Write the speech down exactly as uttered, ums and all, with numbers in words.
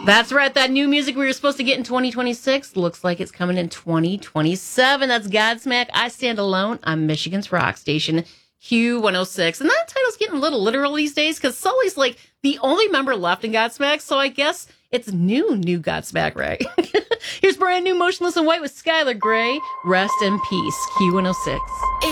That's right. That new music we were supposed to get in twenty twenty-six looks like it's coming in twenty twenty-seven. That's Godsmack, I Stand Alone on Michigan's rock station, Q one oh six. And that title's getting a little literal these days because Sully's like the only member left in Godsmack, so I guess it's new, new Godsmack, right? Here's brand new Motionless in White with Skylar Grey. Rest in peace, Q one oh six.